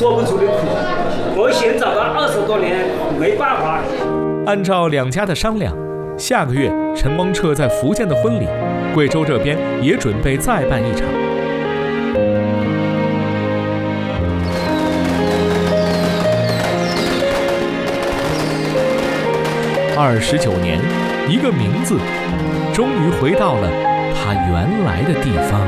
说不出的苦。我寻找了20多年，没办法。 按照两家的商量，下个月陈光彻在福建的婚礼，贵州这边也准备再办一场。29年，一个名字，终于回到了他原来的地方。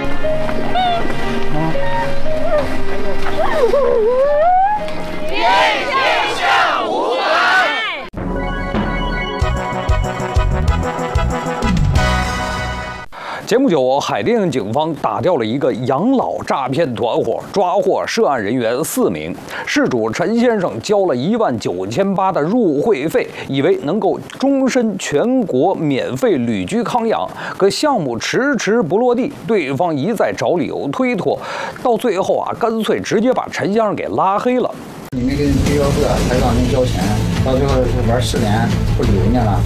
节目9，海淀警方打掉了一个养老诈骗团伙，抓获涉案人员4名。事主陈先生交了19800的入会费，以为能够终身全国免费旅居康养，可项目迟迟不落地，对方一再找理由推脱，到最后干脆直接把陈先生给拉黑了。 你没给你推销社，才让您交钱，到最后是玩10年不理人家了。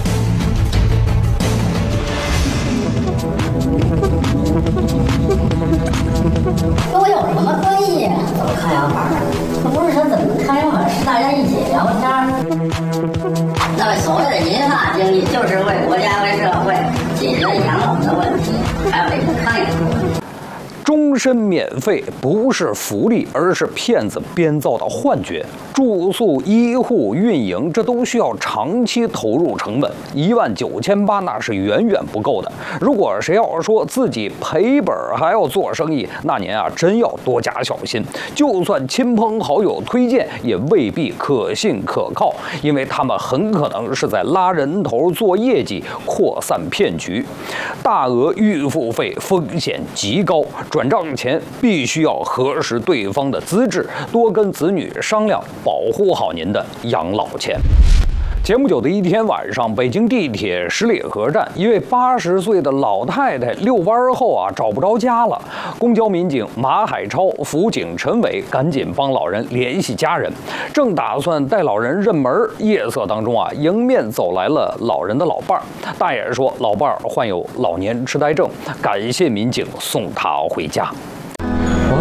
跟我有什么关系？怎么看样法？那不是说怎么看样法，是大家一起聊天。那所谓的银发经济，就是为国家为社会解决养老的问题，还有这个康养的问题。 终身免费不是福利，而是骗子编造的幻觉。住宿、医护、运营，这都需要长期投入成本，19800那是远远不够的。如果谁要说自己赔本还要做生意，那您真要多加小心。就算亲朋好友推荐，也未必可信可靠，因为他们很可能是在拉人头做业绩，扩散骗局。大额预付费风险极高，转账前必须要核实对方的资质，多跟子女商量，保护好您的养老钱。节目9的一天晚上，北京地铁十里河站，一位80岁的老太太遛弯后找不着家了。公交民警马海超、辅警陈伟赶紧帮老人联系家人，正打算带老人认门，夜色当中迎面走来了老人的老伴儿。大爷说，老伴儿患有老年痴呆症，感谢民警送他回家。 我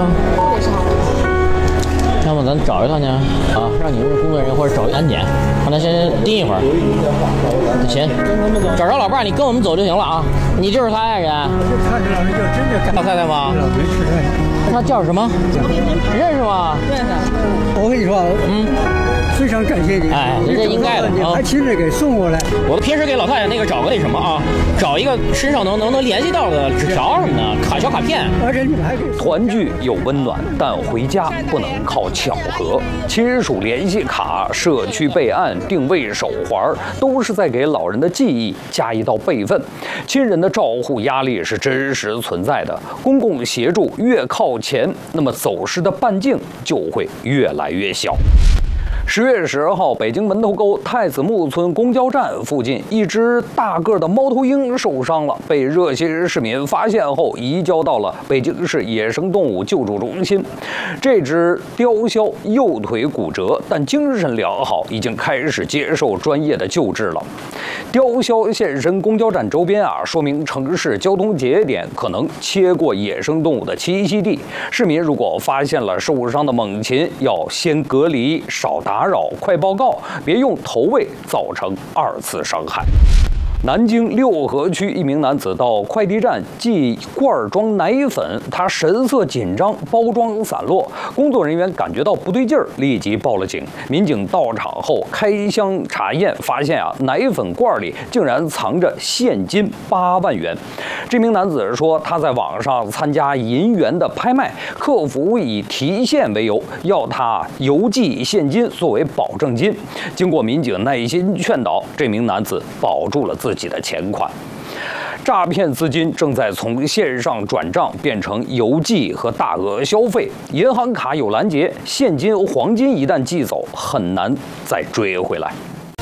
看，要么咱找一趟去让你们工作人员或者找一安检，让他先盯一会儿。行，找着老伴儿，你跟我们走就行了啊。你就是他爱人。 看着老人就真的老太太吗？他叫什么？认识吗？ 认识。我跟你说，非常感谢你。 哎，这应该的你还亲自给送过来。 我平时给老太太那个找个那什么找一个身上能联系到的纸条什么的，小卡片。 而且你们还给团聚有温暖，但回家不能靠巧合。亲属联系卡、社区备案、定位手环，都是在给老人的记忆加一道备份。亲人的照护压力是真实存在的，公共协助越靠前，那么走失的半径就会越来越小。10月10号，北京门头沟太子木村公交站附近，一只大个的猫头鹰受伤了，被热心市民发现后移交到了北京市野生动物救助中心。这只雕鸮右腿骨折，但精神良好，已经开始接受专业的救治了。雕鸮现身公交站周边说明城市交通节点可能切过野生动物的栖息地。市民如果发现了受伤的猛禽，要先隔离，少打扰，快报告，别用投喂造成2次伤害。南京六合区一名男子到快递站寄罐装奶粉，他神色紧张，包装散落。工作人员感觉到不对劲儿，立即报了警。民警到场后开箱查验，发现奶粉罐里竟然藏着现金8万元。这名男子说，他在网上参加银元的拍卖，客服以提现为由，要他邮寄现金作为保证金。经过民警耐心劝导，这名男子保住了自己的钱款。诈骗资金正在从线上转账变成邮寄和大额消费，银行卡有拦截，现金、黄金一旦寄走，很难再追回来。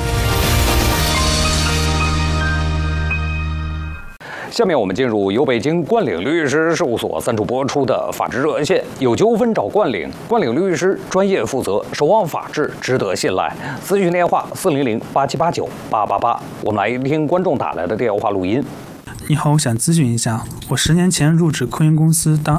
下面我们进入由北京冠岭律师事务所赞助播出的法治热线，有纠纷找冠岭，冠岭律师专业负责，守望法治，值得信赖。咨询电话400-8789-888。我们来听观众打来的电话录音。 你好，我想咨询一下，我10年前入职科研公司当